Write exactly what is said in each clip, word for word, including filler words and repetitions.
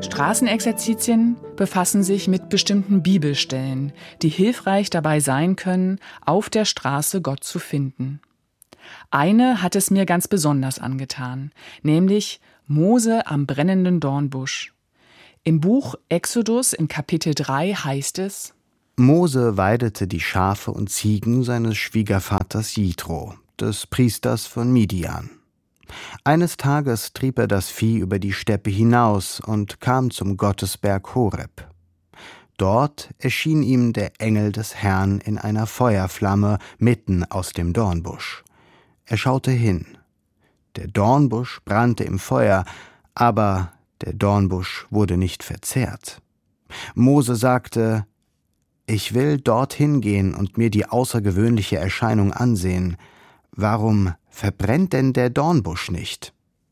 Straßenexerzitien befassen sich mit bestimmten Bibelstellen, die hilfreich dabei sein können, auf der Straße Gott zu finden. Eine hat es mir ganz besonders angetan, nämlich Mose am brennenden Dornbusch. Im Buch Exodus in Kapitel drei heißt es: Mose weidete die Schafe und Ziegen seines Schwiegervaters Jitro, des Priesters von Midian. Eines Tages trieb er das Vieh über die Steppe hinaus und kam zum Gottesberg Horeb. Dort erschien ihm der Engel des Herrn in einer Feuerflamme mitten aus dem Dornbusch. Er schaute hin. Der Dornbusch brannte im Feuer, aber der Dornbusch wurde nicht verzehrt. Mose sagte: »Ich will dorthin gehen und mir die außergewöhnliche Erscheinung ansehen. Warum verbrennt denn der Dornbusch nicht?«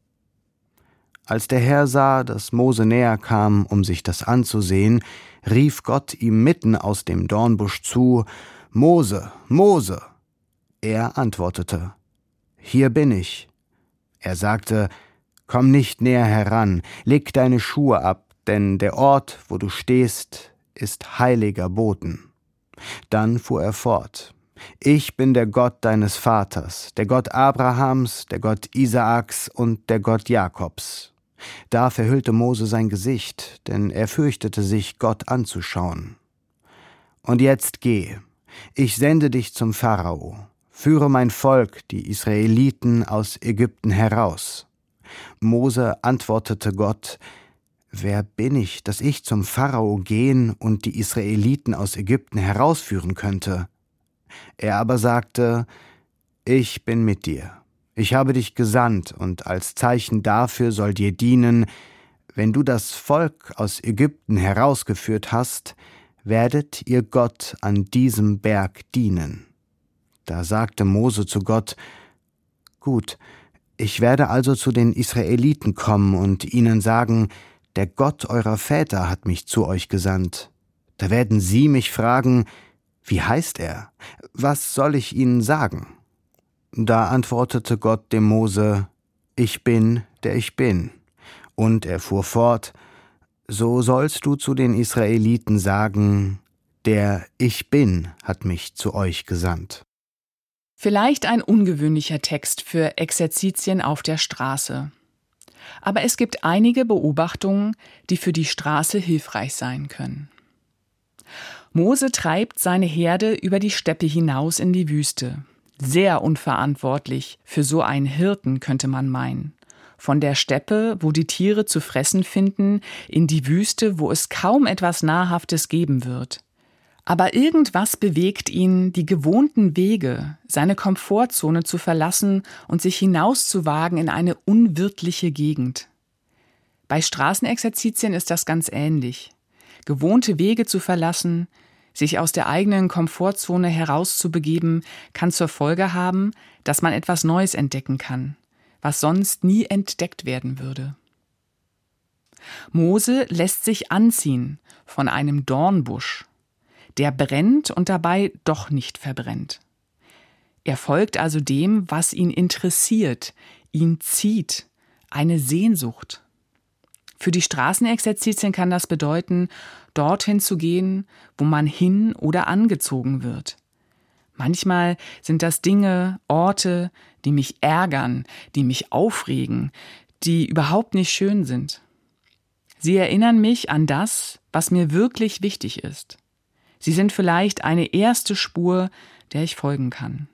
Als der Herr sah, dass Mose näher kam, um sich das anzusehen, rief Gott ihm mitten aus dem Dornbusch zu: »Mose, Mose!« Er antwortete: »Hier bin ich.« Er sagte: »Komm nicht näher heran, leg deine Schuhe ab, denn der Ort, wo du stehst, ist heiliger Boden.« Dann fuhr er fort: »Ich bin der Gott deines Vaters, der Gott Abrahams, der Gott Isaaks und der Gott Jakobs.« Da verhüllte Mose sein Gesicht, denn er fürchtete sich, Gott anzuschauen. »Und jetzt geh, ich sende dich zum Pharao. Führe mein Volk, die Israeliten, aus Ägypten heraus.« Mose antwortete Gott: »Wer bin ich, dass ich zum Pharao gehen und die Israeliten aus Ägypten herausführen könnte?« Er aber sagte: »Ich bin mit dir. Ich habe dich gesandt, und als Zeichen dafür soll dir dienen: Wenn du das Volk aus Ägypten herausgeführt hast, werdet ihr Gott an diesem Berg dienen.« Da sagte Mose zu Gott: »Gut, ich werde also zu den Israeliten kommen und ihnen sagen: Der Gott eurer Väter hat mich zu euch gesandt. Da werden sie mich fragen: Wie heißt er? Was soll ich ihnen sagen?« Da antwortete Gott dem Mose: »Ich bin, der ich bin.« Und er fuhr fort: »So sollst du zu den Israeliten sagen: Der Ich Bin hat mich zu euch gesandt.« Vielleicht ein ungewöhnlicher Text für Exerzitien auf der Straße. Aber es gibt einige Beobachtungen, die für die Straße hilfreich sein können. Mose treibt seine Herde über die Steppe hinaus in die Wüste. Sehr unverantwortlich für so einen Hirten, könnte man meinen. Von der Steppe, wo die Tiere zu fressen finden, in die Wüste, wo es kaum etwas Nahrhaftes geben wird. Aber irgendwas bewegt ihn, die gewohnten Wege, seine Komfortzone zu verlassen und sich hinauszuwagen in eine unwirtliche Gegend. Bei Straßenexerzitien ist das ganz ähnlich. Gewohnte Wege zu verlassen, sich aus der eigenen Komfortzone herauszubegeben, kann zur Folge haben, dass man etwas Neues entdecken kann, was sonst nie entdeckt werden würde. Mose lässt sich anziehen von einem Dornbusch, der brennt und dabei doch nicht verbrennt. Er folgt also dem, was ihn interessiert, ihn zieht, eine Sehnsucht. Für die Straßenexerzitien kann das bedeuten, dorthin zu gehen, wo man hin oder angezogen wird. Manchmal sind das Dinge, Orte, die mich ärgern, die mich aufregen, die überhaupt nicht schön sind. Sie erinnern mich an das, was mir wirklich wichtig ist. Sie sind vielleicht eine erste Spur, der ich folgen kann.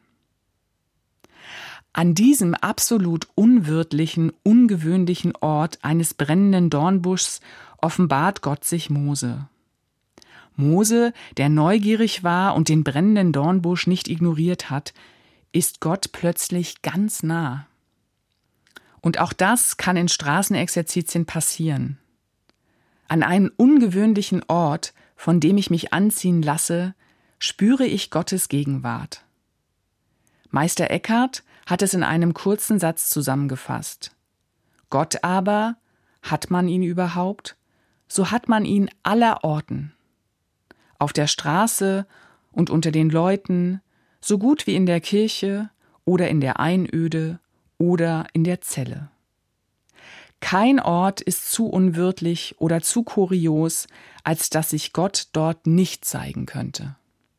An diesem absolut unwirtlichen, ungewöhnlichen Ort eines brennenden Dornbuschs offenbart Gott sich Mose. Mose, der neugierig war und den brennenden Dornbusch nicht ignoriert hat, ist Gott plötzlich ganz nah. Und auch das kann in Straßenexerzitien passieren. An einen ungewöhnlichen Ort, von dem ich mich anziehen lasse, spüre ich Gottes Gegenwart. Meister Eckhart hat es in einem kurzen Satz zusammengefasst. Gott aber, hat man ihn überhaupt? So hat man ihn allerorten. Auf der Straße und unter den Leuten, so gut wie in der Kirche oder in der Einöde oder in der Zelle. Kein Ort ist zu unwirtlich oder zu kurios, als dass sich Gott dort nicht zeigen könnte.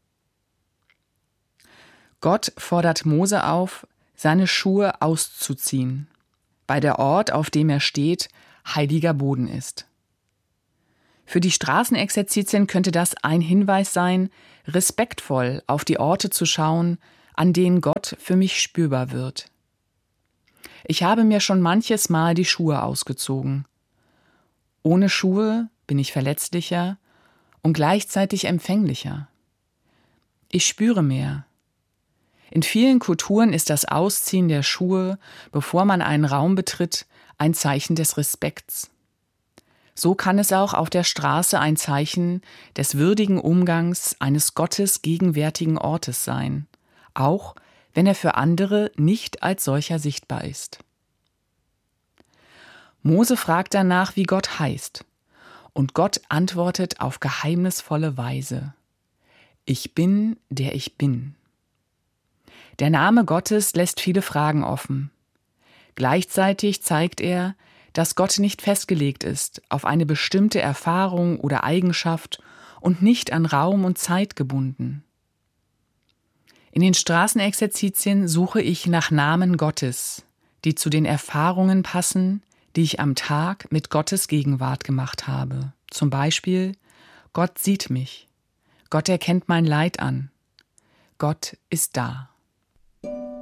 Gott fordert Mose auf, seine Schuhe auszuziehen, weil der Ort, auf dem er steht, heiliger Boden ist. Für die Straßenexerzitien könnte das ein Hinweis sein, respektvoll auf die Orte zu schauen, an denen Gott für mich spürbar wird. Ich habe mir schon manches Mal die Schuhe ausgezogen. Ohne Schuhe bin ich verletzlicher und gleichzeitig empfänglicher. Ich spüre mehr. In vielen Kulturen ist das Ausziehen der Schuhe, bevor man einen Raum betritt, ein Zeichen des Respekts. So kann es auch auf der Straße ein Zeichen des würdigen Umgangs eines Gottes gegenwärtigen Ortes sein, auch wenn er für andere nicht als solcher sichtbar ist. Mose fragt danach, wie Gott heißt, und Gott antwortet auf geheimnisvolle Weise: Ich bin, der ich bin. Der Name Gottes lässt viele Fragen offen. Gleichzeitig zeigt er, dass Gott nicht festgelegt ist auf eine bestimmte Erfahrung oder Eigenschaft und nicht an Raum und Zeit gebunden. In den Straßenexerzitien suche ich nach Namen Gottes, die zu den Erfahrungen passen, die ich am Tag mit Gottes Gegenwart gemacht habe. Zum Beispiel: Gott sieht mich, Gott erkennt mein Leid an, Gott ist da.